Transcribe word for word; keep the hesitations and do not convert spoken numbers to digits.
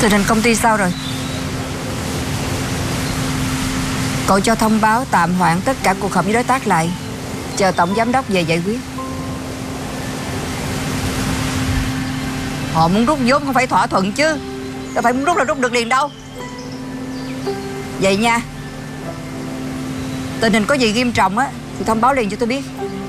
Tình hình công ty sao rồi? Cậu cho thông báo tạm hoãn tất cả cuộc họp với đối tác lại, chờ tổng giám đốc về giải quyết. Họ muốn rút vốn không phải thỏa thuận chứ, đâu phải muốn rút là rút được liền đâu. Vậy nha, tình hình có gì nghiêm trọng á thì thông báo liền cho tôi biết.